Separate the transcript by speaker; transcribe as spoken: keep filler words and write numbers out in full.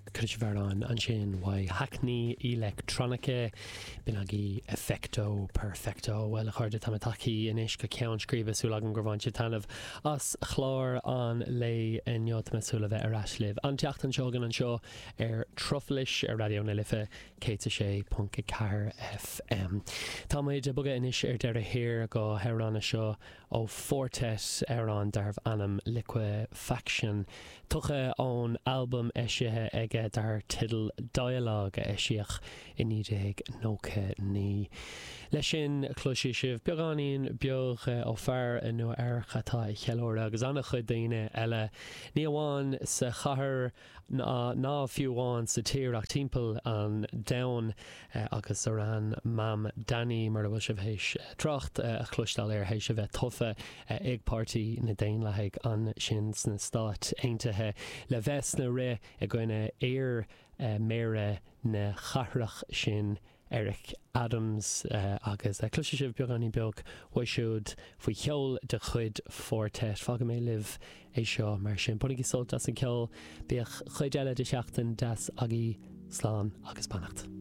Speaker 1: Cruis bharán an sin wai hackney electronica bin agi effecto perfecto well a chuirde tamataki inis go ceann scríbe súlagan gurhaintse tanmh as chlár an lei in jot mesúla bheith ar asliv an teachtan seogan an seo ar troflis ar radio na lifa céta sé punca car F M. Tá muid de buga inis ar deir a hir go heranna seo ó Fortet ar an darb anam Liquefaction tucha ón album eisithe ige dar tidal dialogue eisiach in nídeig nócha ní. Leis sin clúisi sibh beagáín beag ó fear in nó ar chatá i chealóra agus anna chud daine eile ní amháin sa chathair ná ná fiúháin sa tíreach timpeall an dain agus ar an mam Danny mar bhfuil sibh héis tracht a chluistáil ar héis bheith tofa ag pártaí na dain leigh an sin sna stát aontaithe le bheits na ré a gcuine éar mére na charrach sin Eric Adams uh, agus uh, clúisi sibh beag an í beag waisiúd faoi cheol de chud Fortet fága mé libh é seo mar sin bunig solt as an ceol bíoh chuid eile de seachtain das agé slán agus bannacht.